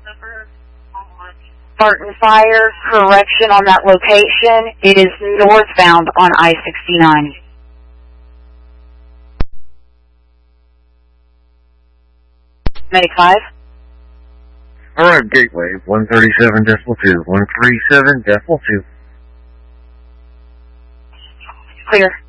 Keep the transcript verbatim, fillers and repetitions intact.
Barton Fire, correction on that location. It is northbound on I sixty-nine. Medic five. Alright, Gateway, one thirty-seven decimal two, one thirty-seven decimal two. Clear.